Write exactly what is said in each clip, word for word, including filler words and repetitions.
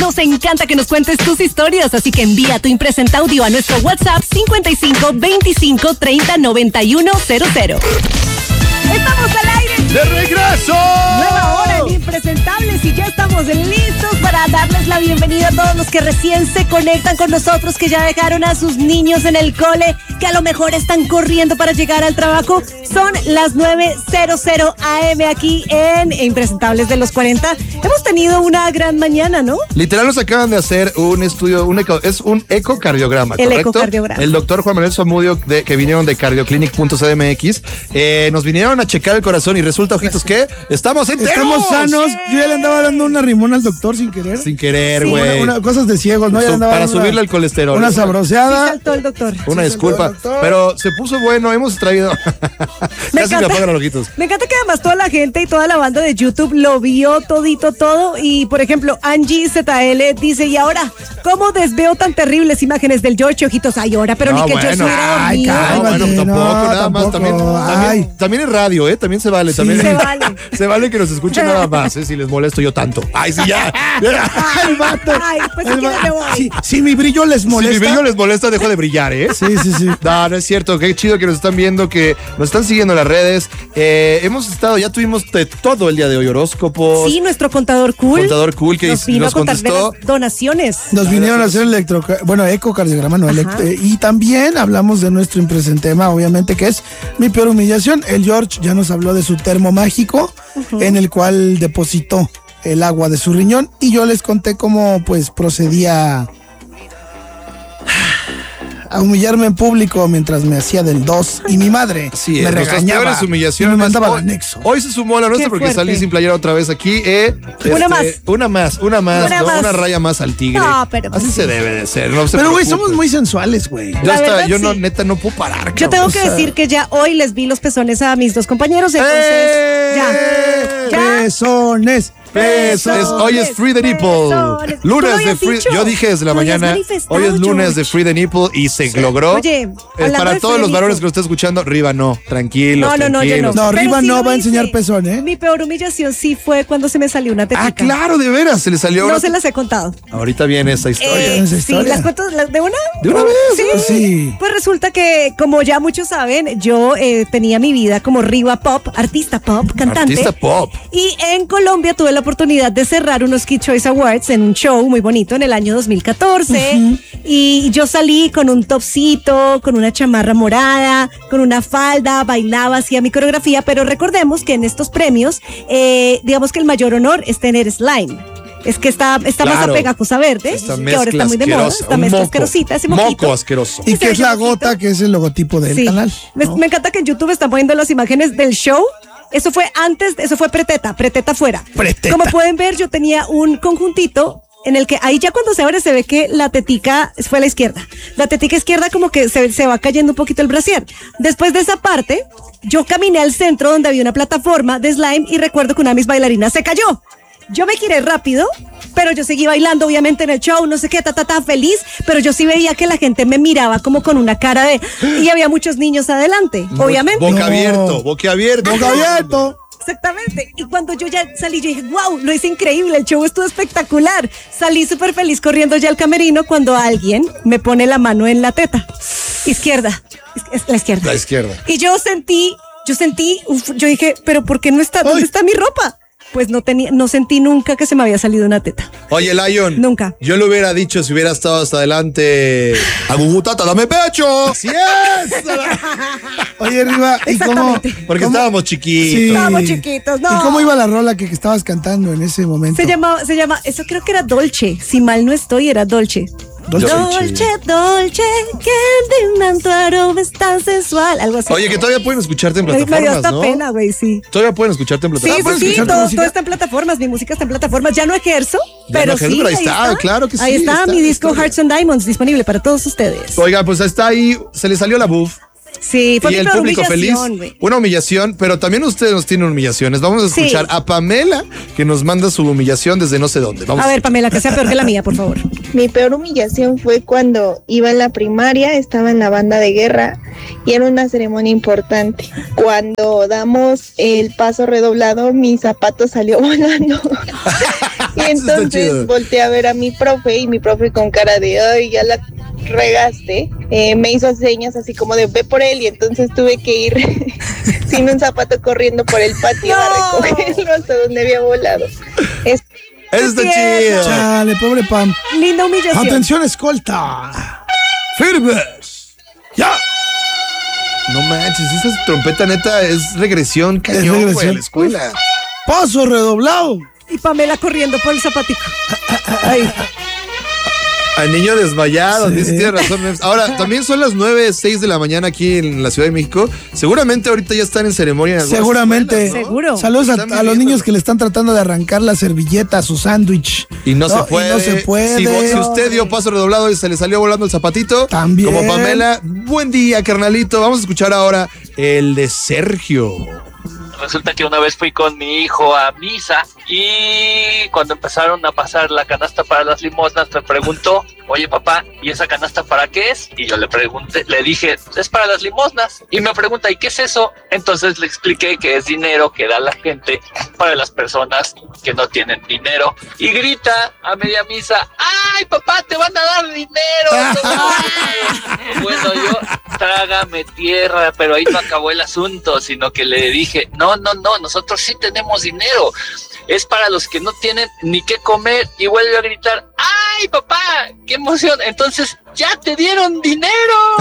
Nos encanta que nos cuentes tus historias, así que envía tu impresenta audio a nuestro WhatsApp cincuenta y cinco veinticinco treinta noventa y uno cero cero. Estamos al aire. ¡De regreso! Nueva hora en Impresentables y ya estamos listos para darles la bienvenida a todos los que recién se conectan con nosotros, que ya dejaron a sus niños en el cole, que a lo mejor están corriendo para llegar al trabajo. Son las nueve cero cero a eme aquí en Impresentables de los cuarenta. Hemos tenido una gran mañana, ¿no? Literal nos acaban de hacer un estudio, un eco, es un ecocardiograma, El ¿correcto? ecocardiograma. El doctor Juan Manuel Zamudio, de, que vinieron de cardioclinic punto c d m x, eh, nos vinieron a checar el corazón y resulta, ojitos, que estamos enteros. Estamos sanos. Yo ya le andaba dando una rimona al doctor sin querer. Sin querer, Sí, güey. una- una- cosas de ciegos, ¿no? Ya Su- andaba para dando subirle una- el colesterol. Una Sí sabroseada. saltó el doctor. Una Sí, disculpa, doctor. pero se puso bueno, hemos traído. Me Casi me apagan los ojitos. Me encanta que además toda la gente y toda la banda de YouTube lo vio todito todo. Y por ejemplo, Angie Z L dice: y ahora, ¿cómo desveo tan terribles imágenes del George Ojitos? Ay, ahora, pero No, ni que yo bueno. estuviera Ay, dormido. No, cálmate. bueno, tampoco, no, nada más. tampoco. También, Ay. también, también es radio, ¿eh? También se vale. También, se vale. Se vale que nos escuchen nada más, ¿eh? Si les molesto yo tanto. Ay, sí, ya. Ay, vato. Ay, pues si El quieres va- me voy. Si, si mi brillo les Si molesta. mi brillo les molesta, dejo de brillar, ¿eh? Sí, sí, sí. No, no es cierto. Qué chido que nos están viendo, que nos están siguiendo en las redes. Eh, hemos estado, ya tuvimos de todo el día de hoy, horóscopos. Sí, nuestro contador cool. Contador cool que nos nos, vino a contar de contestó. las donaciones. Nos vinieron a hacer electro, bueno, ecocardiograma, no electro, y también hablamos de nuestro impresentema, obviamente, que es mi peor humillación. El George ya nos habló de su termo mágico, uh-huh. en el cual depositó el agua de su riñón, y yo les conté cómo pues procedía a humillarme en público mientras me hacía del dos, y mi madre Sí, me nuestras regañaba peores y humillaciones. me mandaba al hoy, anexo. hoy se sumó a la nuestra Qué porque fuerte. salí sin playera otra vez aquí. Eh, Una este, más. Una más, una más, Una ¿no? más. Una raya más al tigre. No, pero pues Así sí. se debe de ser. No se Pero güey, preocupen. somos muy sensuales, güey. Yo, La hasta- verdad, yo no, sí. neta, no puedo parar. Yo cabrón. tengo o que sea- decir que ya hoy les vi los pezones a mis dos compañeros, entonces ¡Eh! ya. Ya. Pezones. Pesos. Es- hoy es Free the Nipple. Pezones. ¿Tú lo Lunes de habías Free. dicho? Yo dije desde la Lo habías mañana. manifestado, Hoy es lunes George. de Free the Nipple y se logró. Oye, Eh, hablando para de todos Free los the varones Nipple. que lo estén escuchando, arriba no. Tranquilos. No, no, no, yo no. tranquilos. No, Pero arriba sí no lo va a hice. enseñar pezón, ¿eh? Mi peor humillación sí fue cuando se me salió una tetica. Ah, claro, de veras. Se le salió. No una- se las he contado. Ahorita viene esa historia. Eh, esa sí, historia. ¿las cuento las- de una? ¿De una vez? Sí. Sí. Pues resulta que, como ya muchos saben, yo eh, tenía mi vida como Riva Pop, artista pop, cantante. Artista pop. Y en Colombia tuve la oportunidad de cerrar unos Kid Choice Awards en un show muy bonito en el año dos mil catorce. Uh-huh. Y yo salí con un topcito, con una chamarra morada, con una falda, bailaba, hacía mi coreografía. Pero recordemos que en estos premios, eh, digamos que el mayor honor es tener slime. Es que está, está Claro. masa pegajosa verde, Esta que ahora está mezcla muy de moda. asquerosa, Esta un mezcla moco. asquerosita, ese Moco moquito. asqueroso. Y Ese que es la moquito. gota, que es el logotipo del Sí. canal. Me, ¿no? me encanta que en YouTube están poniendo las imágenes del show. Eso fue antes, eso fue preteta, preteta fuera. Preteta. Como pueden ver, yo tenía un conjuntito en el que ahí ya cuando se abre se ve que la tetica fue a la izquierda. La tetica izquierda como que se, se va cayendo un poquito el brasier. Después de esa parte, yo caminé al centro donde había una plataforma de slime y recuerdo que una de mis bailarinas se cayó. Yo me giré rápido, pero yo seguí bailando, obviamente, en el show, no sé qué, ta, ta, ta, feliz, pero yo sí veía que la gente me miraba como con una cara de... Y había muchos niños adelante, obviamente. Boca No. abierto, boca abierto. ¡Boca abierto! Exactamente. Y cuando yo ya salí, yo dije, wow, lo hice increíble, el show estuvo espectacular. Salí súper feliz corriendo ya al camerino cuando alguien me pone la mano en la teta. Izquierda. Es- es la izquierda. La izquierda. Y yo sentí, yo sentí, uf, yo dije, pero ¿por qué no está? ¿Dónde Ay. está mi ropa? Pues no tenía, no sentí nunca que se me había salido una teta. Oye, Lion. Nunca. Yo lo hubiera dicho si hubiera estado hasta adelante. Agugutata, dame pecho. ¡Así es! Oye, Riva, ¿y cómo? Exactamente. Porque cómo- estábamos chiquitos. Sí. Estábamos chiquitos, no. ¿Y cómo iba la rola que, que estabas cantando en ese momento? Se llama, se llama, eso creo que era Dolce. Si mal no estoy, era Dolce. Dolce. Dolce, Dolce, que de tu aroma es tan sensual. Algo así. Oye, que todavía pueden escucharte en Me, me dio plataformas, hasta ¿no? pena, güey, sí. Todavía pueden escucharte en Sí, plataformas. sí, ¿puedes sí, escuchar tu todo, música? todo está en plataformas, mi música está en plataformas. Ya no ejerzo, Ya pero no ejerzo, sí, pero ahí está, claro que sí, Ahí está, está mi la disco historia. Hearts and Diamonds disponible para todos ustedes. Oiga, pues está ahí, se le salió la buff. Sí, fue y mi el peor público feliz. humillación, Una humillación, pero también ustedes nos tienen humillaciones. Vamos a escuchar Sí. a Pamela, que nos manda su humillación desde no sé dónde. Vamos A ver, Pamela, que sea peor que la mía, por favor. Mi peor humillación fue cuando iba en la primaria, estaba en la banda de guerra y era una ceremonia importante. Cuando damos el paso redoblado, mi zapato salió volando. Y Eso está chido. entonces volteé a ver a mi profe y mi profe con cara de, ay, ya la regaste, eh, me hizo señas así como de ve por él y entonces tuve que ir sin un zapato corriendo por el patio No. a recogerlo hasta donde había volado. Es Eso está Qué chido. tierno. Chale, pobre Pam. Linda humillación. Atención, escolta. Firmes. Ya. No manches, esa trompeta neta es regresión, cañón, güey, regresión. a la escuela. Paso redoblado. Y Pamela corriendo por el zapatico. Ay, Al niño desmayado, Sí. dice, tiene razón. Mems. Ahora, también son las nueve, seis de la mañana aquí en la Ciudad de México. Seguramente ahorita ya están en ceremonia. en algunas Seguramente. escuelas, ¿no? Seguro. Saludos a, Están a los viviendo. niños que le están tratando de arrancar la servilleta a su sándwich. Y no, se No, y puede. no se puede. Si, vos- si usted dio paso redoblado y se le salió volando el zapatito, También. como Pamela, buen día, carnalito. Vamos a escuchar ahora el de Sergio. Resulta que una vez fui con mi hijo a misa y cuando empezaron a pasar la canasta para las limosnas me preguntó, oye papá, ¿y esa canasta para qué es? Y yo le pregunté, le dije, es para las limosnas. Y me pregunta, ¿y qué es eso? Entonces le expliqué que es dinero que da la gente para las personas que no tienen dinero. Y grita a media misa, ¡ay papá, te van a dar dinero! Bueno, yo trágame tierra, pero ahí no acabó el asunto, sino que le dije, no, no, no, nosotros sí tenemos dinero, es para los que no tienen ni qué comer, y vuelve a gritar, ¡ay papá, qué emoción! Entonces, ¡ya te dieron dinero!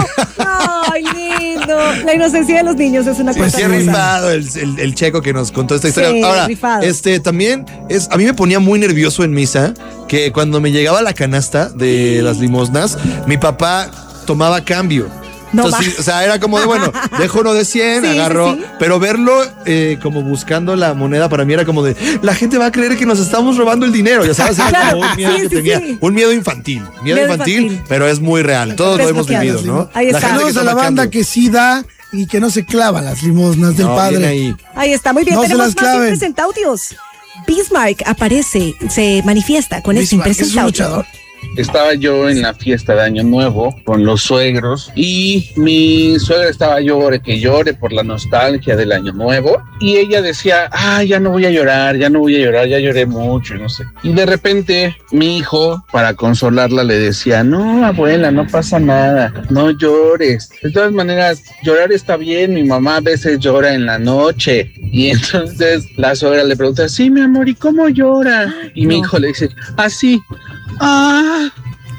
ay, lindo. La inocencia de los niños es una Sí, cosa qué hermosa. rifado el, el- el checo que nos contó esta historia. Sí, Ahora, rifado. este también es, a mí me ponía muy nervioso en misa que cuando me llegaba la canasta de las limosnas, mi papá tomaba cambio. No Entonces, va. sí, o sea, era como de, bueno, dejo uno de cien, Sí, sí, agarro, sí. pero verlo eh, como buscando la moneda para mí era como de, la gente va a creer que nos estamos robando el dinero, ya sabes, era Claro, como un miedo sí, que sí, tenía, sí. un miedo infantil, miedo, Miedo infantil, infantil. pero es muy real, todos lo hemos Desbloqueado, vivido, ¿no? Ahí está. gente que Saludos a la toma banda cambio. que sí da y que no se clava las limosnas del No, padre. bien ahí. Ahí está, muy bien. No se Tenemos las más claven. impresenta audios. Bismarck aparece, se manifiesta con este Bismarck, es impresenta un audio. luchador. Estaba yo en la fiesta de Año Nuevo con los suegros y mi suegra estaba llore que llore por la nostalgia del Año Nuevo y ella decía, ah, ya no voy a llorar, ya no voy a llorar, ya lloré mucho y no sé. Y de repente mi hijo, para consolarla, le decía, no, abuela, no pasa nada, no llores. De todas maneras, llorar está bien, mi mamá a veces llora en la noche. Y entonces la suegra le pregunta, sí, mi amor, ¿y cómo llora? Y mi No. hijo le dice, así. Ah,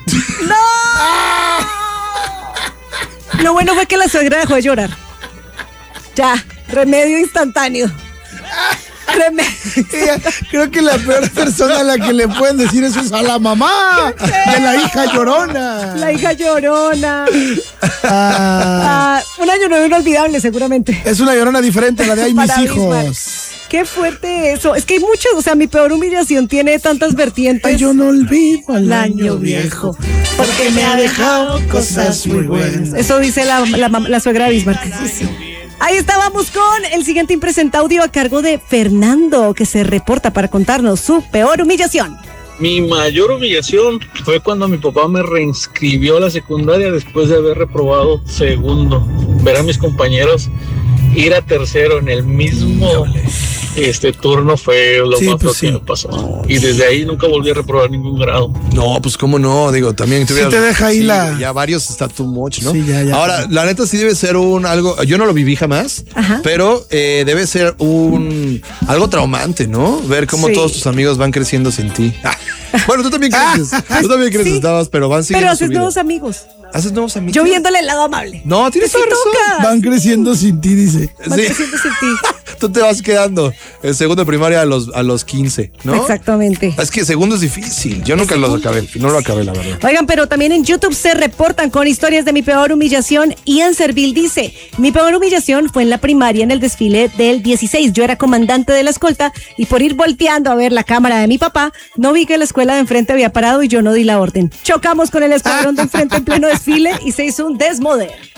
Lo bueno fue que la suegra dejó de llorar. Ya, remedio instantáneo. Remedio. Ella- creo que la peor persona a la que le pueden decir eso es a la mamá de la hija llorona. La hija llorona. Ah, Ah, un año nuevo inolvidable, seguramente. es una llorona diferente a la de ay, mis Para Bismarck. hijos. Qué fuerte eso. Es que hay muchos, o sea, mi peor humillación tiene tantas vertientes. Ay, yo no olvido al El año viejo, porque me ha dejado cosas muy buenas. Eso dice la, la, mam- la suegra de Bismarck. Ahí estábamos con el siguiente impresenta audio a cargo de Fernando, que se reporta para contarnos su peor humillación. Mi mayor humillación fue cuando mi papá me reinscribió a la secundaria después de haber reprobado segundo. Ver a mis compañeros ir a tercero en el mismo este turno fue lo Sí, más pues feo sí. que me pasó. Y desde ahí nunca volví a reprobar ningún grado. No, pues cómo no, digo, también Sí te deja ahí la- Ya varios está too much, ¿no? Sí, ya, ya. Ahora, la neta sí debe ser un algo, yo no lo viví jamás, Ajá. pero eh, debe ser un algo traumante, ¿no? Ver cómo Sí. todos tus amigos van creciendo sin ti. Ah, bueno, tú también creces, tú también creces, Sí. estabas, pero van siguiendo Pero su haces vida. nuevos amigos. Haces nuevos amigos. Yo viéndole el lado amable. No, tienes Sí toda razón. toca. Van creciendo sin ti, dice. Van Sí. creciendo sin ti. Tú te vas quedando en segundo de primaria a los, a los quince, ¿no? Exactamente. Es que segundo es difícil. Yo nunca lo acabé, no lo acabé, la verdad. Oigan, pero también en YouTube se reportan con historias de mi peor humillación. Ian Servil dice, mi peor humillación fue en la primaria en el desfile del dieciséis. Yo era comandante de la escolta y por ir volteando a ver la cámara de mi papá, no vi que la escuela de enfrente había parado y yo no di la orden. Chocamos con el escuadrón de enfrente en pleno desfile y se hizo un desmoder.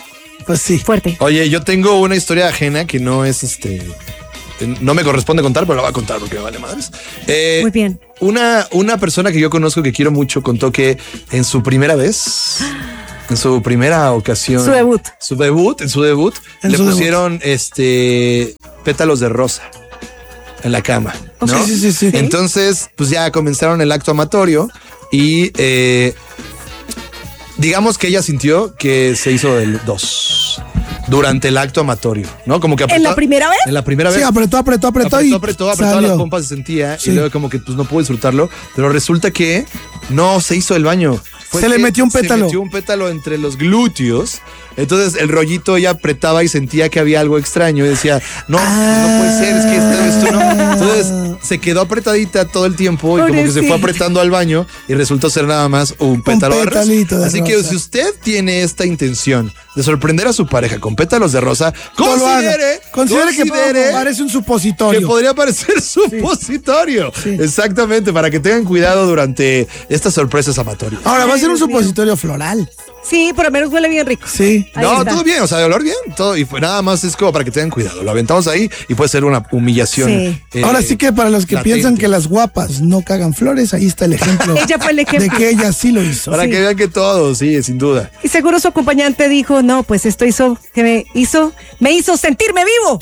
Pues sí. Fuerte. Oye, yo tengo una historia ajena que no es este. No me corresponde contar, pero la voy a contar porque me vale madres. Eh, Muy bien. Una, una persona que yo conozco que quiero mucho contó que en su primera vez, en su primera ocasión. Su debut. Su debut, en su debut, En le su pusieron este pétalos de rosa en la cama. ¿no? Sí, sí, sí, sí. Entonces, pues ya comenzaron el acto amatorio y eh, digamos que ella sintió que se hizo del dos durante el acto amatorio, ¿no? Como que apretó, ¿En la primera vez? En la primera vez. Sí, apretó, apretó, apretó, apretó, y apretó, apretó salió. las pompas, se sentía Sí. y luego como que pues no pudo disfrutarlo, pero resulta que no se hizo el baño. Fue Se le que metió un pétalo. Se metió un pétalo entre los glúteos. Entonces el rollito ella apretaba y sentía que había algo extraño y decía, no, no puede ser, es que esto, esto no. Entonces se quedó apretadita todo el tiempo y como que se fue Pobrecita. apretando al baño y resultó ser nada más un pétalo de rosa. petalito de Así que rosa. si usted tiene esta intención de sorprender a su pareja con pétalos de rosa, No lo haga. considere, Considere que considere parece un que supositorio. podría parecer supositorio. Sí. Exactamente, para que tengan cuidado durante estas sorpresas amatorias. Ahora va a ser un Dios mío. supositorio floral. Sí, por lo menos huele bien rico. Sí. Ahí No, está. todo bien, o sea, de olor bien, todo. Y pues nada más es como para que tengan cuidado. Lo aventamos ahí y puede ser una humillación. Sí. eh, Ahora sí que para los que latente. piensan que las guapas no cagan flores, ahí está el ejemplo. Ella fue el de ejemplo. que ella sí lo hizo. Para sí. que vean que todo, sí, sin duda. Y seguro su acompañante dijo, no, pues esto hizo, que me hizo, me hizo sentirme vivo.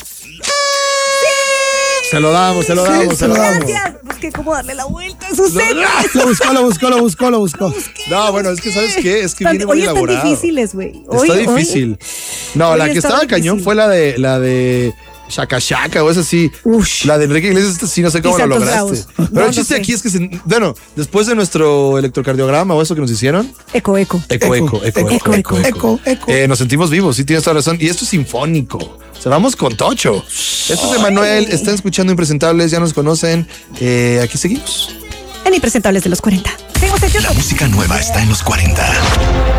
Se lo damos, se lo Sí, damos, se se lo lo damos. Gracias. Busqué cómo darle la vuelta a sus No, señas. Lo buscó, lo buscó, lo buscó, lo buscó. No, bueno, es que ¿sabes qué? Es que Tan- viene muy hoy están elaborado. difíciles, güey. Hoy- Está hoy- difícil. No, hoy la que estaba estaba cañón difícil. fue la de la de Shaka Shaka o esa sí. Ush. La de Enrique Iglesias, esta sí no sé cómo Y lo Santos lograste. Bravos. Pero No, el chiste no sé. aquí es que, se- bueno, después de nuestro electrocardiograma o eso que nos hicieron, Eco, eco. eco, eco, eco, eco, eco, eco, eco, eco. Eh, nos sentimos vivos, sí tienes toda razón. Y esto es sinfónico. O sea, vamos con Tocho. Esto es de Manuel, están escuchando Impresentables, ya nos conocen. Eh, aquí seguimos. En Impresentables de los cuarenta. Seguimos en La YouTube. música nueva está en los cuarenta.